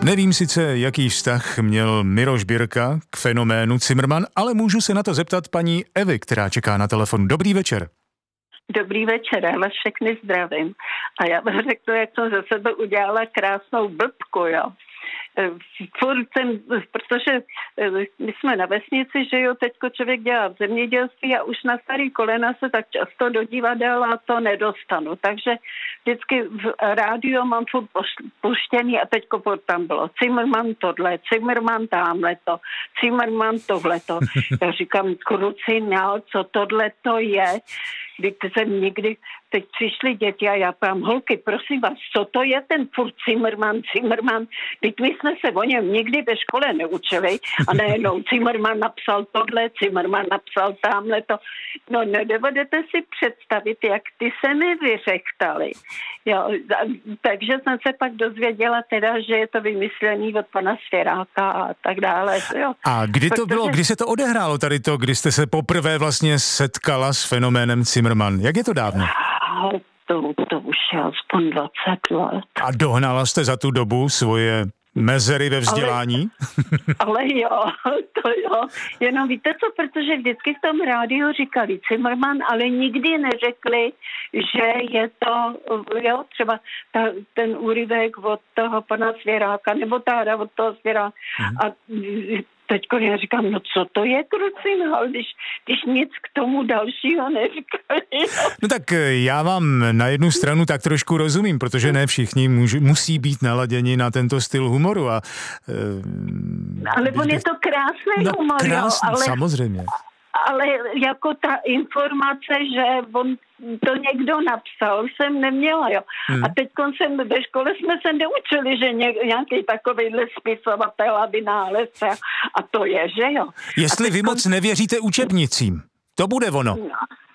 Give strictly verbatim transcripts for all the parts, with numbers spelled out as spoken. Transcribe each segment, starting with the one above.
Nevím sice, jaký vztah měl Miroš Birka k fenoménu Cimrman, ale můžu se na to zeptat paní Evy, která čeká na telefonu. Dobrý večer. Dobrý večer, já vás všechny zdravím. A já vám řeknu, jak jsem ze sebe udělala krásnou blbku, jo. Furt jsem, protože my jsme na vesnici, že jo, teďko člověk dělá v zemědělství a už na starý kolena se tak často do divadela to nedostanu. Takže vždycky v rádiu mám furt puštěný a teďko furt tam bylo Cimrman tohle, Cimrman tamhleto, Cimrman tohleto. Já říkám, kruci, no, co tohleto je? Když jsem někdy, teď přišly děti a já pám, holky, prosím vás, co to je ten furt Cimrman, Cimrman? Teď my jsme se o něm nikdy ve škole neučili a najednou Cimrman napsal tohle, Cimrman napsal tamhleto. No nedovedete si představit, jak ty se mi vyřechtali. Jo, takže jsem se pak dozvěděla teda, že je to vymyslený od pana Svěráka a tak dále. Jo. A kdy to Protože... bylo, kdy se to odehrálo tady to, kdy jste se poprvé vlastně setkala s fenoménem Cimrman? Jak je to dávno? To, to už je aspoň dvacet let. A dohnala jste za tu dobu svoje mezery ve vzdělání? Ale, ale jo, to jo. Jenom víte co, protože vždycky v tom rádiu říkali Cimrman, ale nikdy neřekli, že je to, jo, třeba ta, ten úryvek od toho pana Svěráka, nebo táda od toho Svěráka. Mhm. A teďko já říkám, no co to je krucinál, když, když nic k tomu dalšího neříkali. No tak já vám na jednu stranu tak trošku rozumím, protože ne všichni můž, musí být naladěni na tento styl humoru. A, uh, ale on je to krásný no, humor, krásný, jo, ale... samozřejmě. Ale jako ta informace, že on to někdo napsal, jsem neměla, jo. Hmm. A teď jsem ve škole jsme se neučili, že nějaký takovejhle spisovatel a vynálezce a to je, že jo. Jestli vy moc nevěříte učebnicím, to bude ono. No.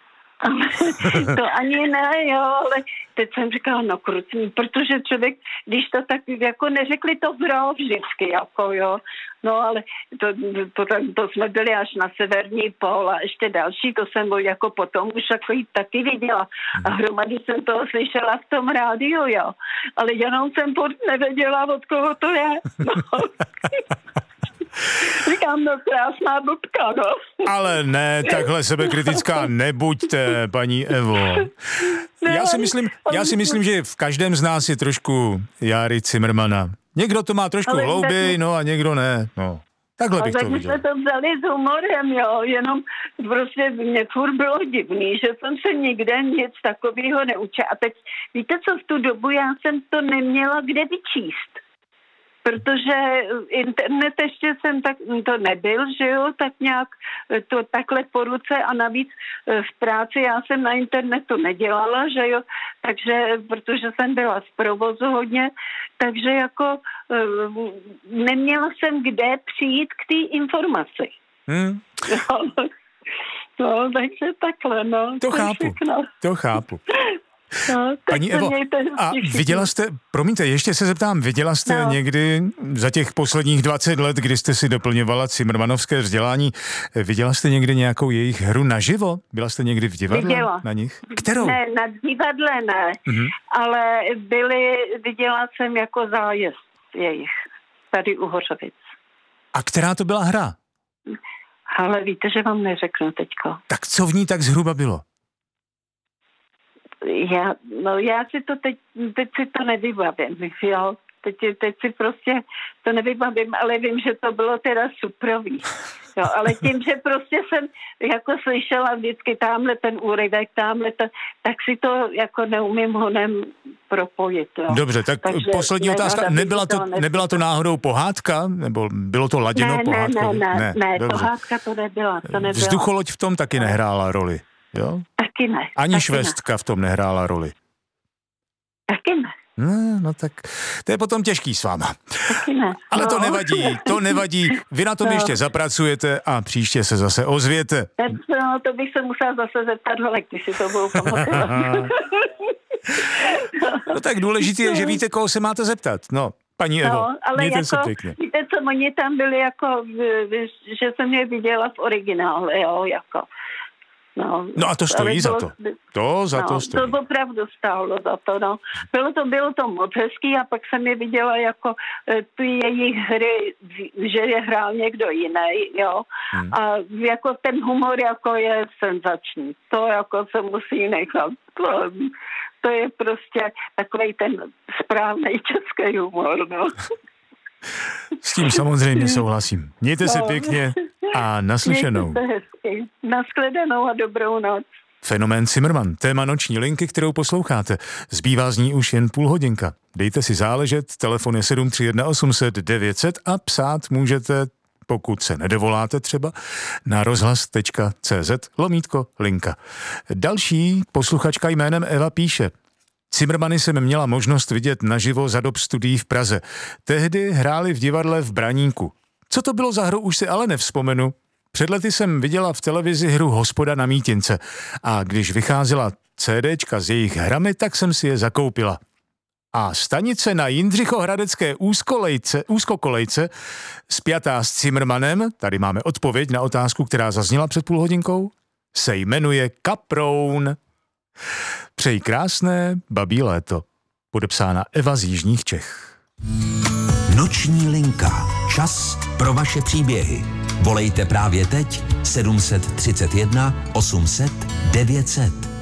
To ani ne, jo, ale teď jsem říkala, no krucní, protože člověk, když to tak jako neřekli to gro vždycky, jako jo, no ale to, to, to, to jsme byli až na severní pól a ještě další, to jsem jako potom už jako taky viděla a hromady jsem toho slyšela v tom rádiu, jo, ale jenom jsem furt nevěděla, od koho to je, no. Říkám, no krásná blbka, no. Ale ne, takhle sebekritická nebuďte, paní Evo. Já si myslím, já si myslím, že v každém z nás je trošku Járy Cimrmana. Někdo to má trošku hlouběji, no a někdo ne, no. Takhle bych to viděl. Ale jsme to vzali s humorem, jo, jenom prostě mě furt bylo divný, že jsem se nikde nic takového neučila. A teď, víte co, v tu dobu já jsem to neměla kde vyčíst. Protože internet ještě jsem tak, to nebyl, že jo, tak nějak to takhle po ruce a navíc v práci já jsem na internetu nedělala, že jo, takže, protože jsem byla z provozu hodně, takže jako neměla jsem kde přijít k té informaci. Hmm. No, no, takže takhle, no. To chápu, všechno. to chápu. No, Paní Evo, a viděla jste, promiňte, ještě se zeptám, viděla jste no. někdy za těch posledních dvacet let, kdy jste si doplňovala cimrmanovské vzdělání, viděla jste někdy nějakou jejich hru naživo? Byla jste někdy v divadle viděla. na nich? Kterou? Ne, na divadle ne, mm-hmm. ale byly, viděla jsem jako zájezd jejich, tady u Hořovic. A která to byla hra? Ale víte, že vám neřeknu teďko. Tak co v ní tak zhruba bylo? Já, no já si to teď, teď si to nevybavím, jo. Teď, teď si prostě to nevybavím, ale vím, že to bylo teda suprový. Jo, ale tím, že prostě jsem jako slyšela vždycky tamhle ten úryvek, tamhle ten, tak si to jako neumím honem propojit. Jo. Dobře, tak takže poslední otázka. Nebyla to, nebyla to náhodou pohádka? Nebo bylo to laděno ne, pohádkou? Ne, ne, ne, ne pohádka to nebyla. To nebyla. Vzducholoď v tom taky nehrála roli, jo? Taky ne. Ani taky švestka ne. v tom nehrála roli. Taky ne. No, no tak to je potom těžký s váma. Taky ne. Ale no. to nevadí, to nevadí. Vy na tom no. ještě zapracujete a příště se zase ozvěte. No, to bych se musela zase zeptat, ale když si to budou pamatovat. No tak důležitý je, že víte, koho se máte zeptat. No, paní Evo, no, ale mějte jako, se pěkně. Víte co, oni tam byli jako, že jsem je viděla v originále, jo, jako. No, no a to stojí za to. To za no, to stojí. To opravdu stálo za to, no. Bylo to, bylo to moc hezký a pak jsem je viděla jako ty jejich hry, že je hrál někdo jiný, jo. Hmm. A jako ten humor jako je senzační. To jako se musí nechat. To, to je prostě takovej ten správný český humor, no. S tím samozřejmě souhlasím. Mějte se no. pěkně a naslyšenou. Mějte se hezky. Nashledanou a dobrou noc. Fenomén Cimrman, téma noční linky, kterou posloucháte. Zbývá z ní už jen půl hodinka. Dejte si záležet, telefon je sedm tři jedna osm set devět set a psát můžete, pokud se nedovoláte třeba, na rozhlas tečka cé zet lomítko linka. Další posluchačka jménem Eva píše: Cimrmany jsem měla možnost vidět naživo za dob studií v Praze. Tehdy hráli v divadle v Braníku. Co to bylo za hru, už si ale nevzpomenu. Před lety jsem viděla v televizi hru Hospoda na Mítince a když vycházela CDčka s jejich hrami, tak jsem si je zakoupila. A stanice na Jindřichohradecké úzkolejce, úzkokolejce spjatá s Cimrmanem, tady máme odpověď na otázku, která zazněla před půl hodinkou, se jmenuje Kaproun. Přeji krásné babí léto. Podepsána Eva z Jižních Čech. Noční linka. Čas pro vaše příběhy. Volejte právě teď sedm tři jedna osm set devět set.